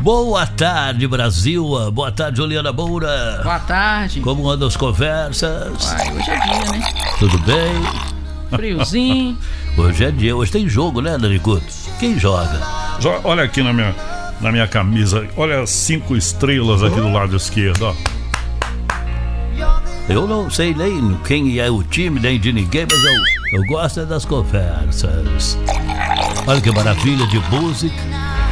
Boa tarde, Brasil. Boa tarde, Juliana Moura. Boa tarde. Como andam as conversas? Hoje é dia, né? Tudo bem? Friozinho. Hoje é dia. Hoje tem jogo, né, Danicuto? Quem joga? Olha aqui na minha camisa. Olha as 5 estrelas aqui do lado esquerdo, ó. Eu não sei nem quem é o time, nem de ninguém, mas eu gosto é das conversas. Olha que maravilha de música.